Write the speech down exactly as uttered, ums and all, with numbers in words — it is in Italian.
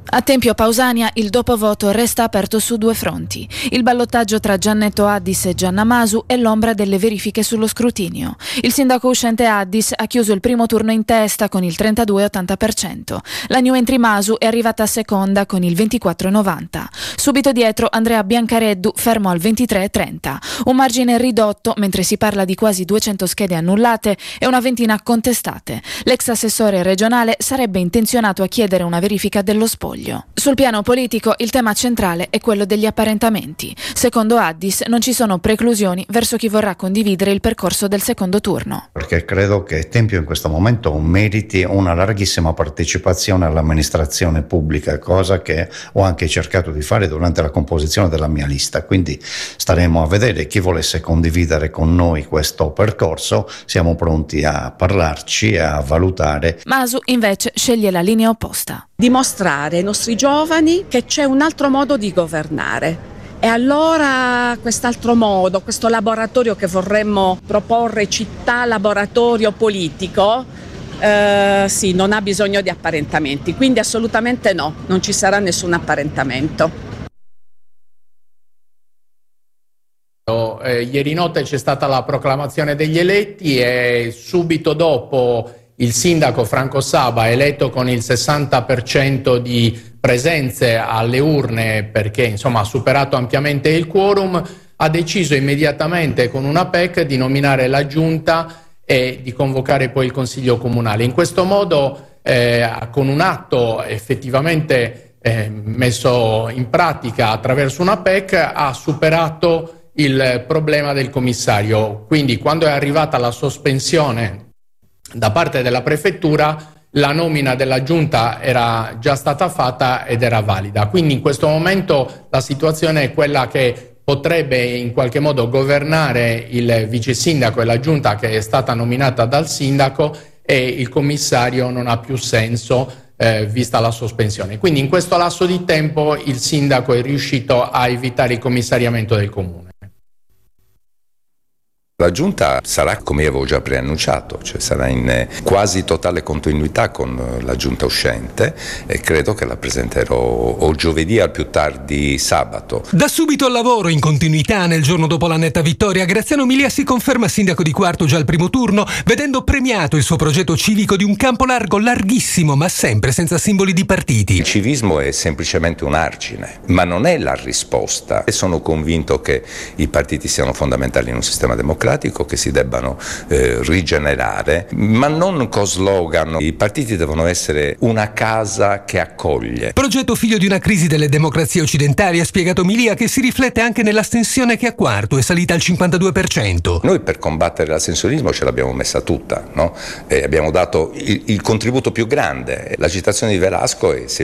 A Tempio Pausania il dopovoto resta aperto su due fronti. Il ballottaggio tra Giannetto Addis e Gianna Masu è l'ombra delle verifiche sullo scrutinio. Il sindaco uscente Addis ha chiuso il primo turno in testa con il trentadue virgola ottanta per cento. La new entry Masu è arrivata seconda con il ventiquattro virgola novanta. Subito dietro Andrea Biancareddu fermo al ventitré virgola trenta. Un margine ridotto mentre si parla di quasi duecento schede annullate e una ventina contestate. L'ex assessore regionale sarebbe intenzionato a chiedere una verifica dello spoglio. Sul piano politico il tema centrale è quello degli apparentamenti. Secondo Addis non ci sono preclusioni verso chi vorrà condividere il percorso del secondo turno. Perché credo che Tempio in questo momento meriti una larghissima partecipazione all'amministrazione pubblica, cosa che ho anche cercato di fare durante la composizione della mia lista. Quindi staremo a vedere chi volesse condividere con noi questo percorso. Siamo pronti a parlarci e a valutare. Masu invece sceglie la linea opposta. Dimostrare ai nostri giovani che c'è un altro modo di governare. E allora quest'altro modo, questo laboratorio che vorremmo proporre, città laboratorio politico, eh, sì, non ha bisogno di apparentamenti, quindi assolutamente no, non ci sarà nessun apparentamento. Eh, ieri notte c'è stata la proclamazione degli eletti e subito dopo il sindaco Franco Saba, eletto con il sessanta per cento di presenze alle urne perché insomma ha superato ampiamente il quorum, ha deciso immediatamente con una P E C di nominare la giunta e di convocare poi il consiglio comunale. In questo modo, eh, con un atto effettivamente eh, messo in pratica attraverso una P E C, ha superato il problema del commissario. Quindi quando è arrivata la sospensione da parte della prefettura, la nomina della giunta era già stata fatta ed era valida. Quindi in questo momento la situazione è quella che potrebbe in qualche modo governare il vice sindaco e la giunta che è stata nominata dal sindaco, e il commissario non ha più senso eh, vista la sospensione. Quindi in questo lasso di tempo il sindaco è riuscito a evitare il commissariamento del comune. La giunta sarà, come io avevo già preannunciato, cioè sarà in quasi totale continuità con la giunta uscente, e credo che la presenterò o giovedì al più tardi sabato. Da subito al lavoro, in continuità nel giorno dopo la netta vittoria, Graziano Milia si conferma sindaco di Quarto già al primo turno, vedendo premiato il suo progetto civico di un campo largo larghissimo, ma sempre senza simboli di partiti. Il civismo è semplicemente un argine, ma non è la risposta, e sono convinto che i partiti siano fondamentali in un sistema democratico, che si debbano eh, rigenerare, ma non con slogan. I partiti devono essere una casa che accoglie. Progetto figlio di una crisi delle democrazie occidentali, ha spiegato Milia, che si riflette anche nell'astensione che a Quarto è salita al cinquantadue per cento. Noi per combattere l'astensionismo ce l'abbiamo messa tutta, no? E abbiamo dato il, il contributo più grande. La citazione di Velasco è